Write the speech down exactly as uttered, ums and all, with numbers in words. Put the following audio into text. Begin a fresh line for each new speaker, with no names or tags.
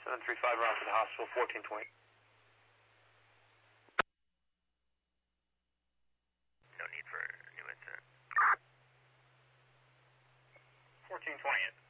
seven three five, around to the hospital, fourteen twenty.
No need for a new incident.
fourteen twenty.